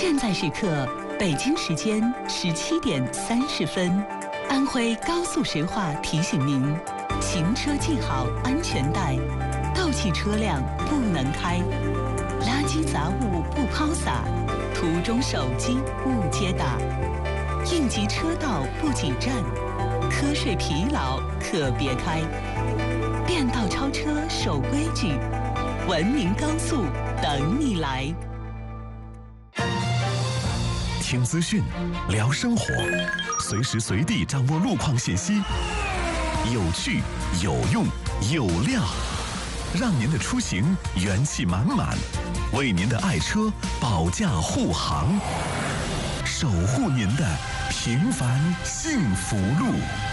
现在时刻，北京时间17:30，安徽高速石化提醒您：行车系好安全带，倒汽车辆不能开，垃圾杂物不抛洒，途中手机勿接打，应急车道不挤站，瞌睡疲劳可别开。变道超车守规矩，文明高速等你来。 听资讯，聊生活，随时随地掌握路况信息，有趣、有用、有料，让您的出行元气满满，为您的爱车保驾护航，守护您的平凡幸福路。